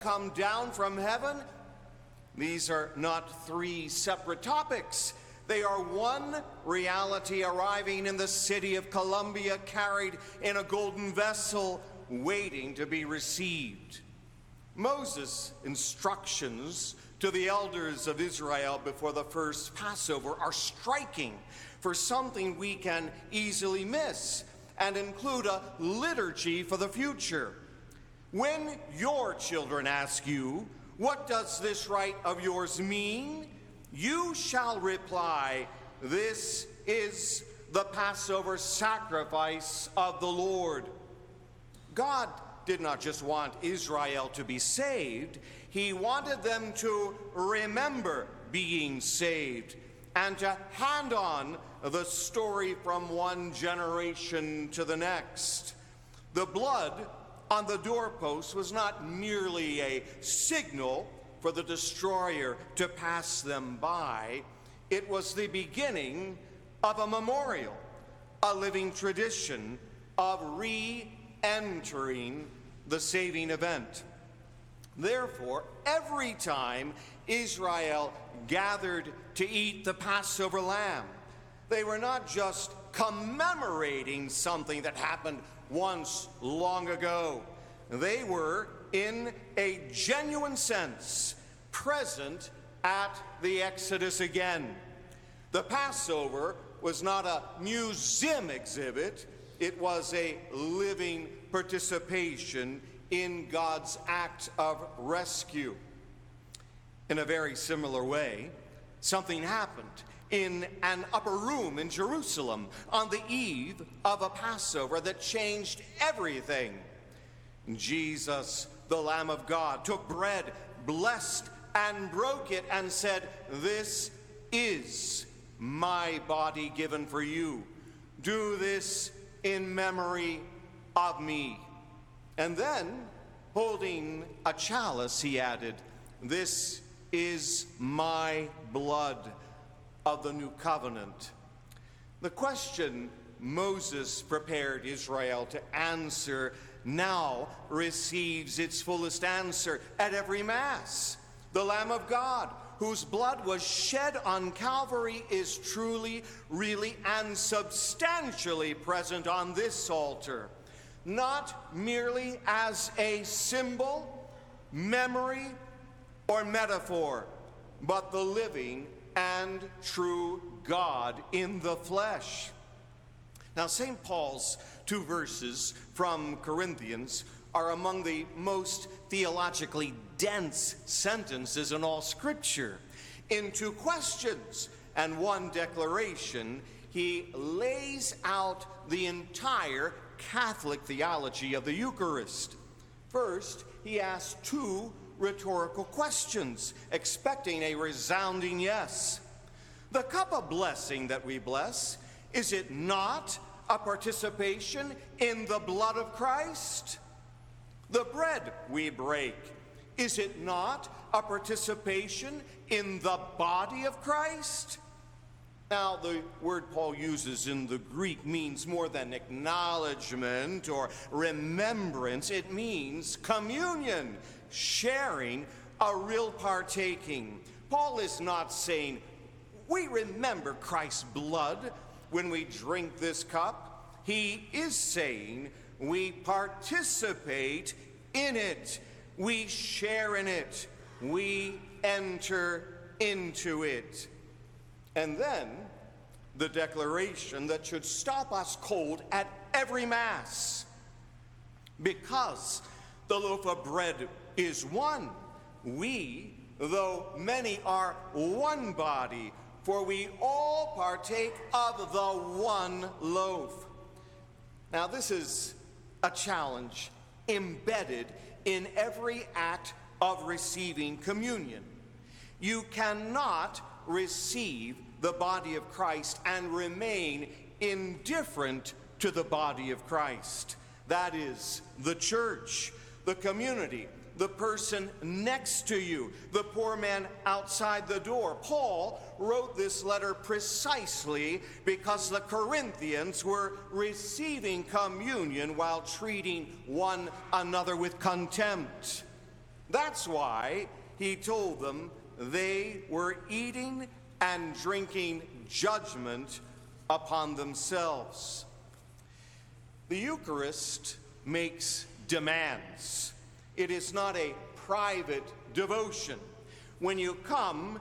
come down from heaven? These are not three separate topics. They are one reality arriving in the city of Columbia, carried in a golden vessel, waiting to be received. Moses' instructions to the elders of Israel before the first Passover are striking for something we can easily miss and include a liturgy for the future. When your children ask you, "What does this rite of yours mean?" you shall reply, "This is the Passover sacrifice of the Lord." God did not just want Israel to be saved, he wanted them to remember being saved and to hand on the story from one generation to the next. The blood on the doorpost was not merely a signal for the destroyer to pass them by. It was the beginning of a memorial, a living tradition of re-entering the saving event. Therefore, every time Israel gathered to eat the Passover lamb, they were not just commemorating something that happened once long ago. They were, in a genuine sense, present at the Exodus again. The Passover was not a museum exhibit, it was a living participation in God's act of rescue. In a very similar way, something happened in an upper room in Jerusalem on the eve of a Passover that changed everything. Jesus, the Lamb of God, took bread, blessed and broke it, and said, "This is my body given for you. Do this in memory of me." And then, holding a chalice, he added, "This is my blood of the new covenant." The question Moses prepared Israel to answer now receives its fullest answer at every Mass. The Lamb of God, whose blood was shed on Calvary, is truly, really, and substantially present on this altar, not merely as a symbol, memory, or metaphor, but the living and true God in the flesh. Now, St. Paul's two verses from Corinthians are among the most theologically dense sentences in all Scripture. In two questions and one declaration, he lays out the entire Catholic theology of the Eucharist. First, he asks two rhetorical questions, expecting a resounding yes. The cup of blessing that we bless, is it not a participation in the blood of Christ? The bread we break, is it not a participation in the body of Christ? Now, the word Paul uses in the Greek means more than acknowledgement or remembrance. It means communion, sharing, a real partaking. Paul is not saying, we remember Christ's blood when we drink this cup. He is saying, we participate in it. We share in it. We enter into it. And then the declaration that should stop us cold at every Mass. Because the loaf of bread is one, we, though many, are one body, for we all partake of the one loaf. Now, this is a challenge embedded in every act of receiving communion. You cannot receive the body of Christ and remain indifferent to the body of Christ. That is the church, the community, the person next to you, the poor man outside the door. Paul wrote this letter precisely because the Corinthians were receiving communion while treating one another with contempt. That's why he told them they were eating and drinking judgment upon themselves. The Eucharist makes demands. It is not a private devotion. When you come